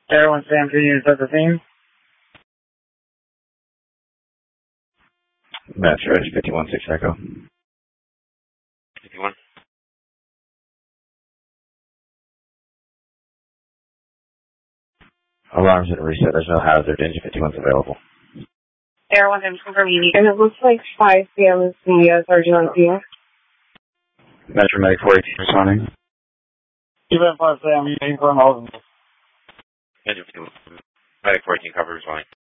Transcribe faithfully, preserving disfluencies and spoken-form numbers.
Air one Sam, can you set the theme? Metro Edge fifty-one six Echo. fifty-one. Alarms at reset. There's no hazard. Engine fifty-one's available. Air one Sam, confirm you need. And it looks like five P M is the uh, Sergeant on scene. Metro Medic four eighteen responding. Even five Sam, you need for an Engine fifty-one. Medic fourteen, cover responding.